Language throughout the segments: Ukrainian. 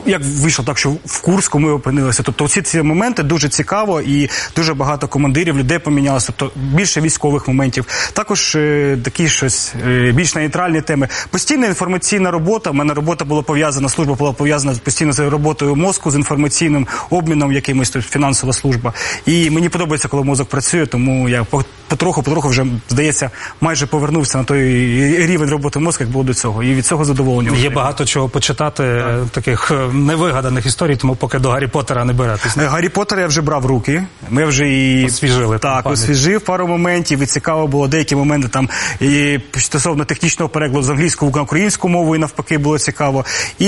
як вийшло так, що в Курську ми опинилися. Тобто всі ці моменти дуже цікаво, і дуже багато командирів, людей помінялося, тобто більше військових моментів. Також такі щось більш нейтральні теми. Постійна інформаційна робота. У мене робота була пов'язана, служба була пов'язана постійно з роботою мозку, з інформаційним обміном якимось, тобто фінансова служба. І мені подобається, коли мозок працює, тому я потроху вже, здається, майже повернувся на той рівень роботи мозку, як було до цього. І від цього задоволення. Є багато чого почитати, таких невигаданих історій, тому поки до Гаррі Поттера не беретесь. Гаррі Поттера я вже брав в руки. Ми вже і... Освіжили. Так, освіжив пару моментів, і цікаво було деякі моменти там, і стосовно технічного перекладу з англійської на українську мову, і навпаки було цікаво.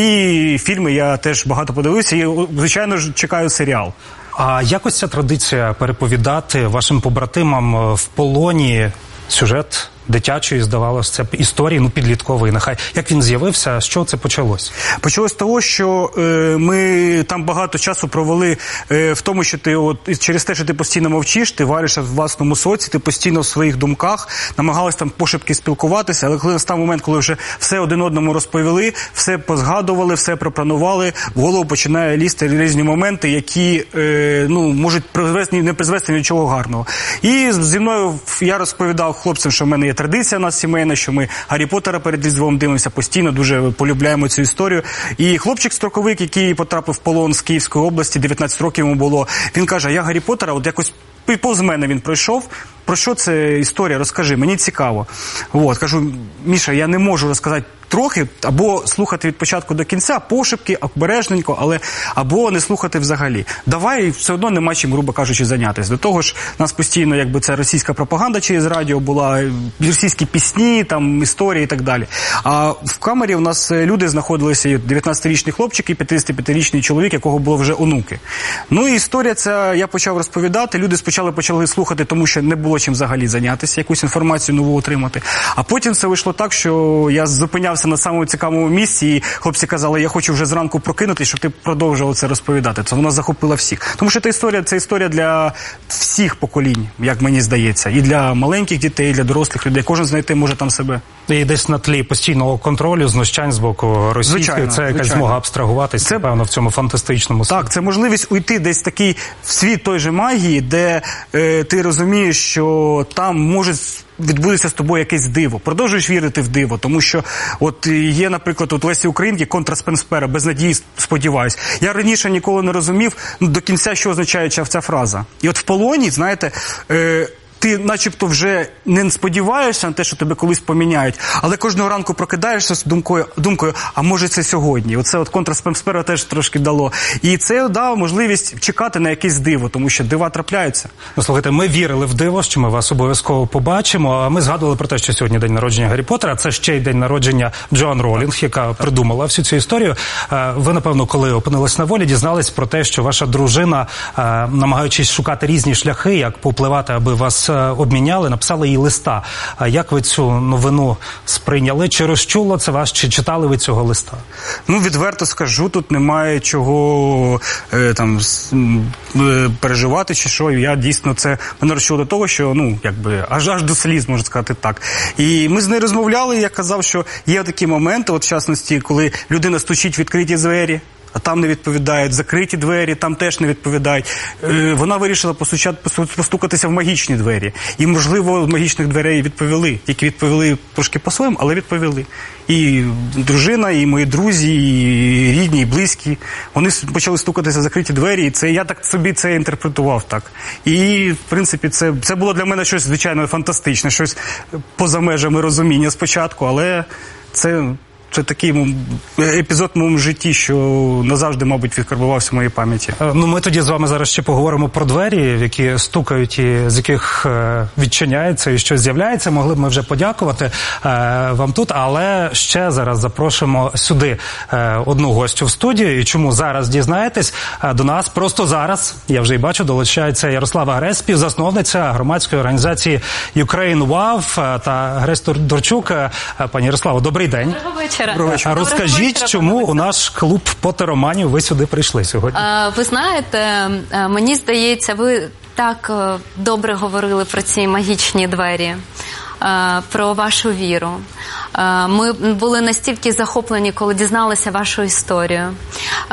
І фільми я теж багато подивився, і, звичайно ж, чекаю серіал. А якось ця традиція переповідати вашим побратимам в полоні сюжет дитячої, здавалося, це історії, підліткової, нехай. Як він з'явився, з чого це почалось? Почалось з того, що ми там багато часу провели в тому, що ти через те, що ти постійно мовчиш, ти варишся в власному соці, ти постійно в своїх думках, намагалися там пошепки спілкуватися, але коли настав момент, коли вже все один одному розповіли, все позгадували, все пропранували, в голову починає лізти різні моменти, які можуть не призвести нічого гарного. І зі мною я розповідав хлопцям, що в мене є традиція у нас сімейна, що ми Гаррі Поттера перед Різдвом дивимося постійно, дуже полюбляємо цю історію. І хлопчик-строковик, який потрапив в полон з Київської області, 19 років йому було, він каже, я Гаррі Поттера, якось повз мене він пройшов, про що це історія, розкажи, мені цікаво. Кажу, Міша, я не можу розказати трохи, або слухати від початку до кінця, пошепки, обережненько, або не слухати взагалі. Давай, все одно нема чим, грубо кажучи, зайнятися. До того ж, нас постійно, це російська пропаганда через радіо була, російські пісні, там, історії і так далі. А в камері у нас люди знаходилися, 19-річний хлопчик і 55-річний чоловік, якого було вже онуки. Ну і історія ця, я почав розповідати, люди спочатку почали слухати, тому що не було чим взагалі зайнятися, якусь інформацію нову отримати. А потім це вийшло так, що я зупинявся на самому цікавому місці, і хлопці казали, я хочу вже зранку прокинутися, щоб ти продовжував це розповідати. Це вона захопила всіх. Тому що це історія для всіх поколінь, як мені здається. І для маленьких дітей, і для дорослих людей. Кожен знайти може там себе. І десь на тлі постійного контролю, знущань з боку російської, це якась змога абстрагуватися, це, певно, в цьому фантастичному світі. Так, це можливість уйти десь такий в світ той же магії, де ти розумієш, що там може відбудеться з тобою якесь диво. Продовжуєш вірити в диво, тому що є, наприклад, Лесі Українки «Контра Спенспера», без надії сподіваюсь. Я раніше ніколи не розумів до кінця, що означає ця фраза. І в полоні, знаєте, ти начебто вже не сподіваєшся на те, що тебе колись поміняють, але кожного ранку прокидаєшся з думкою, а може це сьогодні? Оце «Контра Спенспера» теж трошки дало. І це дало можливість чекати на якесь диво, тому що дива трапляються. Слухайте, ми вірили в диво, що ми вас обов'язково побачимо, а ми згадували про те, що сьогодні день народження Гаррі Поттера, це ще й день народження Джоан Ролінг, яка придумала всю цю історію. Ви, напевно, коли опинились на волі, дізнались про те, що ваша дружина, намагаючись шукати різні шляхи, як попливати, аби вас обміняли, написали їй листа. А як ви цю новину сприйняли? Чи розчуло це вас? Чи читали ви цього листа? Відверто скажу, тут немає чого переживати чи що. Я дійсно мене розчуло до того, що, аж до сліз, можна сказати так. І ми з нею розмовляли, я казав, що є такі моменти, в частності, коли людина стучить в відкриті двері, а там не відповідають, закриті двері, там теж не відповідають. Вона вирішила постукатися в магічні двері. І, можливо, магічних дверей відповіли. Тільки відповіли трошки по-своєму, але відповіли. І дружина, і мої друзі, і рідні, і близькі. Вони почали стукатися в закриті двері, і я так собі це інтерпретував так. І, в принципі, це було для мене щось, звичайно, фантастичне, щось поза межами розуміння спочатку, але це такий епізод в моєму житті, що назавжди, мабуть, відкарбувався в моїй пам'яті. Ми тоді з вами зараз ще поговоримо про двері, в які стукають і з яких відчиняється і щось з'являється. Могли б ми вже подякувати вам тут, але ще зараз запрошуємо сюди одну гостю в студію. І чому зараз дізнаєтесь? До нас просто зараз, я вже і бачу, долучається Ярослава Гресь, співзасновниця громадської організації Ukraine WOW, та Гресь Дорчук. Пані Ярославо, добрий день. Доброго вечора. А розкажіть, чому у наш клуб поттероманів ви сюди прийшли сьогодні? Ви знаєте, мені здається, ви так добре говорили про ці магічні двері, про вашу віру. Ми були настільки захоплені, коли дізналися вашу історію.